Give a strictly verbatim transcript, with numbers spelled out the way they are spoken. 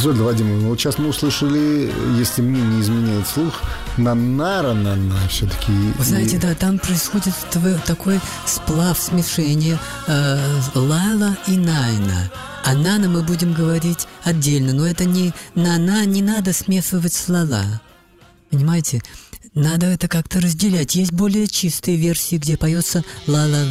Изольда Вадимовна, вот сейчас мы услышали, если мне не изменяет слух, на-на-ра-на-на все-таки. Вы знаете, и... да, там происходит такой сплав, смешение э, лала и найна. А нана мы будем говорить отдельно, но это не на-на, не надо смешивать с ла-ла. Понимаете? Надо это как-то разделять. Есть более чистые версии, где поется ла-ла-ла.